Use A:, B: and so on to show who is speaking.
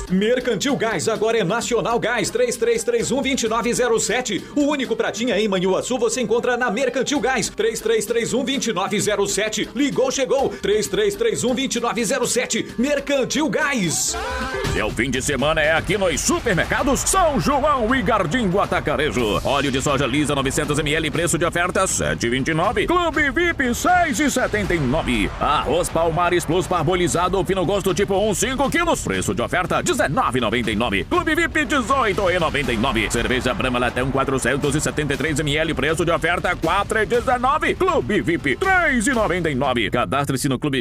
A: Mercantil Gás, agora é Nacional Gás, 3331-2907. O único pratinha em Manhuaçu você encontra na Mercantil Gás, 3331-2907. Ligou, chegou, 3331-2907. Mercantil Gás.
B: Seu fim de semana é aqui nos supermercados São João e Gardinho Atacarejo. Óleo de soja lisa 900ml, preço de oferta 7,29. Clube VIP 6,79. Arroz Palmares Plus parbolizado fino gosto tipo 1, 5 quilos, preço de oferta 19,99. Clube VIP 18,99. Cerveja Brahma Latão 473ml, preço de oferta 4,19. Clube VIP 3,99. Cadastre-se no Clube